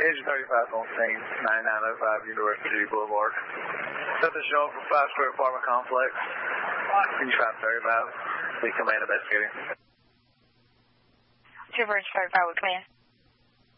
Agent 35 on scene, 9905 University Boulevard. Set the show for 5-story apartment complex. Can you 535? Please come in investigating. Trooper 35 with command.